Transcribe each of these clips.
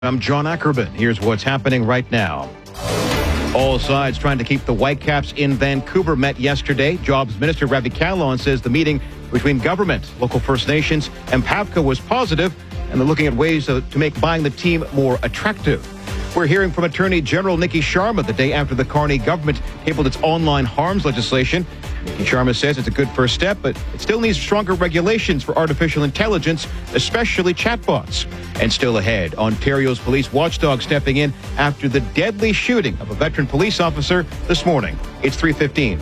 I'm John Ackerman. Here's what's happening right now. All sides trying to keep the Whitecaps in Vancouver met yesterday. Jobs Minister Ravi Kahlon says the meeting between government, local First Nations, and PAVCA was positive, and they're looking at ways to make buying the team more attractive. We're hearing from Attorney General Nikki Sharma the day after the Carney government tabled its online harms legislation. Nikki Sharma says it's a good first step, but it still needs stronger regulations for artificial intelligence, especially chatbots. And still ahead, Ontario's police watchdog stepping in after the deadly shooting of a veteran police officer this morning. It's 3:15.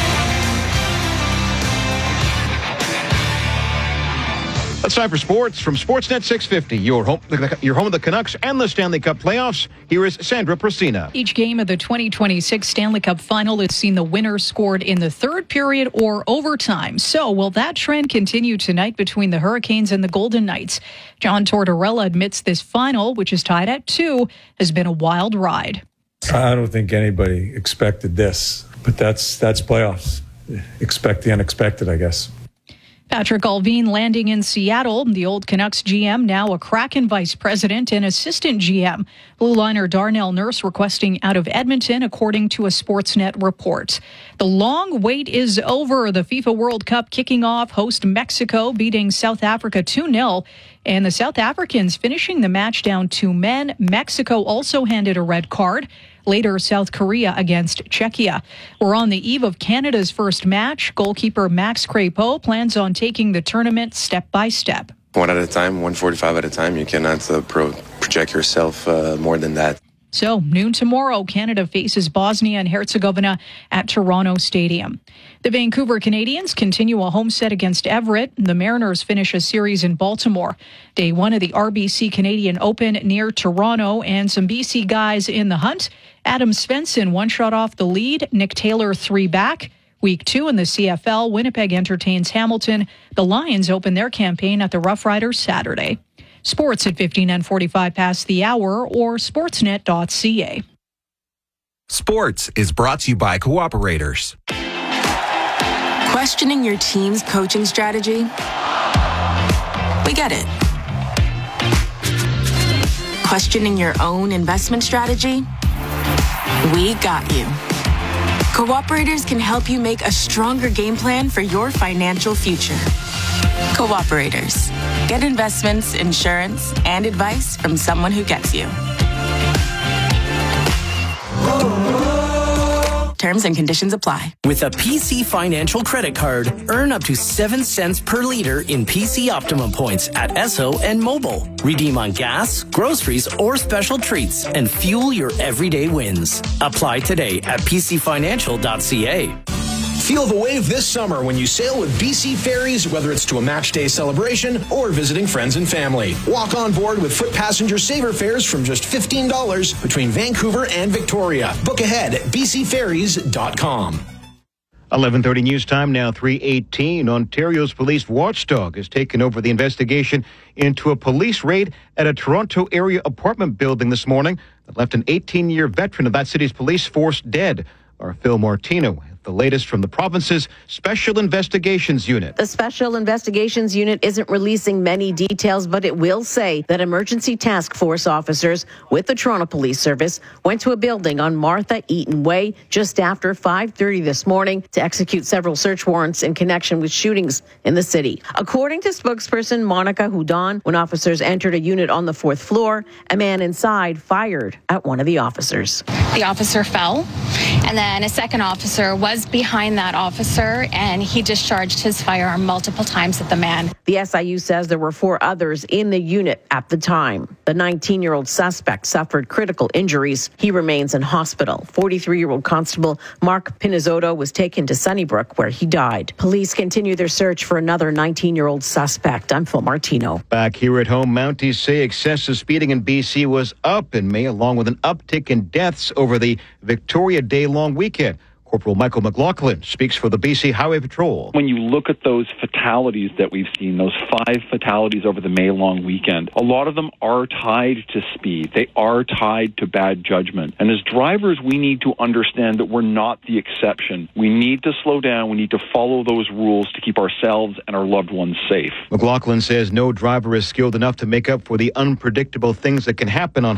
It's time for sports from Sportsnet 650. Your home of the Canucks and the Stanley Cup playoffs. Here is Sandra Pristina. Each game of the 2026 Stanley Cup final has seen the winner scored in the third period or overtime. So will that trend continue tonight between the Hurricanes and the Golden Knights? John Tortorella admits this final, which is tied at 2, has been a wild ride. I don't think anybody expected this, but that's playoffs. Expect the unexpected, I guess. Patrick Allvin landing in Seattle, the old Canucks GM, now a Kraken vice president and assistant GM. Blue liner Darnell Nurse requesting out of Edmonton, according to a Sportsnet report. The long wait is over. The FIFA World Cup kicking off. Host Mexico beating South Africa 2-0. And the South Africans finishing the match down 2 men. Mexico also handed a red card. Later, South Korea against Czechia. We're on the eve of Canada's first match. Goalkeeper Max Crépeau plans on taking the tournament step by step. One at a time, 145 at a time. You cannot project yourself more than that. So, noon tomorrow, Canada faces Bosnia and Herzegovina at Toronto Stadium. The Vancouver Canadians continue a home set against Everett. The Mariners finish a series in Baltimore. Day 1 of the RBC Canadian Open near Toronto, and some BC guys in the hunt. Adam Svensson 1 shot off the lead. Nick Taylor 3 back. Week 2 in the CFL, Winnipeg entertains Hamilton. The Lions open their campaign at the Rough Riders Saturday. Sports at 15 and 45 past the hour or sportsnet.ca. Sports is brought to you by Cooperators. Questioning your team's coaching strategy? We get it. Questioning your own investment strategy? We got you. Cooperators can help you make a stronger game plan for your financial future. Cooperators. Get investments, insurance, and advice from someone who gets you. Terms and conditions apply. With a PC Financial credit card, earn up to 7 cents per liter in PC Optimum points at Esso and Mobile. Redeem on gas, groceries, or special treats and fuel your everyday wins. Apply today at pcfinancial.ca. Feel the wave this summer when you sail with BC Ferries, whether it's to a match day celebration or visiting friends and family. Walk on board with foot passenger saver fares from just $15 between Vancouver and Victoria. Book ahead at bcferries.com. 11:30 news time now, 3:18. Ontario's police watchdog has taken over the investigation into a police raid at a Toronto area apartment building this morning that left an 18-year veteran of that city's police force dead. Our Phil Martino, the latest from the province's Special Investigations Unit. The Special Investigations Unit isn't releasing many details, but it will say that emergency task force officers with the Toronto Police Service went to a building on Martha Eaton Way just after 5:30 this morning to execute several search warrants in connection with shootings in the city. According to spokesperson Monica Houdon, when officers entered a unit on the 4th floor, a man inside fired at one of the officers. The officer fell, and then a second officer was behind that officer, and he discharged his firearm multiple times at the man. The SIU says there were 4 others in the unit at the time. The 19-year-old suspect suffered critical injuries. He remains in hospital. 43-year-old Constable Mark Pinizzotto was taken to Sunnybrook, where he died. Police continue their search for another 19-year-old suspect. I'm Phil Martino. Back here at home, Mounties say excessive speeding in BC was up in May, along with an uptick in deaths over the Victoria Day long weekend. Corporal Michael McLaughlin speaks for the BC Highway Patrol. When you look at those fatalities that we've seen, those 5 fatalities over the May long weekend, a lot of them are tied to speed. They are tied to bad judgment. And as drivers, we need to understand that we're not the exception. We need to slow down. We need to follow those rules to keep ourselves and our loved ones safe. McLaughlin says no driver is skilled enough to make up for the unpredictable things that can happen on